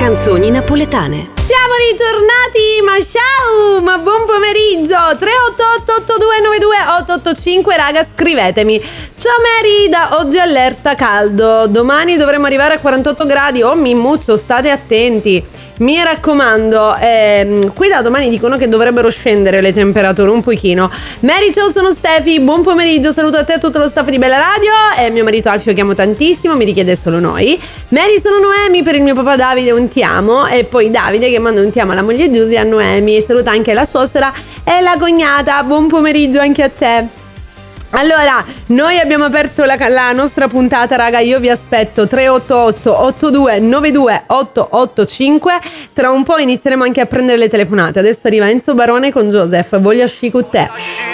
Canzoni napoletane. Siamo ritornati, ma ciao, ma buon pomeriggio. 388-8292-885, raga, scrivetemi. Ciao Mary, da oggi allerta caldo, domani dovremo arrivare a 48 gradi. Oh mimmuccio, state attenti, mi raccomando. Qui da domani dicono che dovrebbero scendere le temperature un pochino. Mary, ciao, sono Stefi, buon pomeriggio, saluto a te e a tutto lo staff di Bella Radio. E mio marito Alfio, che amo tantissimo, mi richiede solo noi. Mary, sono Noemi, per il mio papà Davide un ti amo. E poi Davide che manda un ti amo alla moglie Giusy e a Noemi, e saluta anche la suocera e la cognata. Buon pomeriggio anche a te. Allora, noi abbiamo aperto la nostra puntata, raga, io vi aspetto 388-8292-885. Tra un po' inizieremo anche a prendere le telefonate. Adesso arriva Enzo Barone con Joseph, voglio sci con te.